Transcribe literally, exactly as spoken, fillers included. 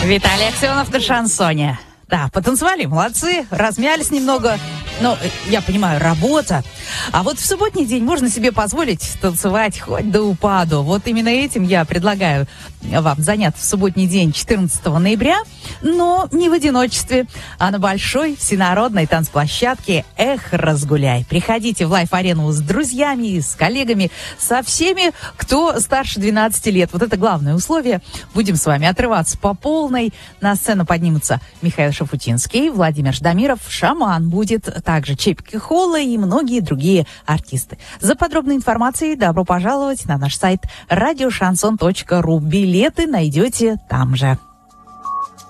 Виталий Аксенов на шансоне. Да, потанцевали, молодцы, размялись немного. Но, я понимаю, работа. А вот в субботний день можно себе позволить танцевать хоть до упаду. Вот именно этим я предлагаю вам заняться в субботний день четырнадцатого ноября, но не в одиночестве, а на большой всенародной танцплощадке «Эх, разгуляй». Приходите в лайф-арену с друзьями, с коллегами, со всеми, кто старше двенадцати лет. Вот это главное условие. Будем с вами отрываться по полной. На сцену поднимутся Михаил Шафутинский, Владимир Ждамиров, «Шаман» будет, также Чепик Холла и многие другие артисты. За подробной информацией добро пожаловать на наш сайт радиошансон точка ру. Билеты найдете там же.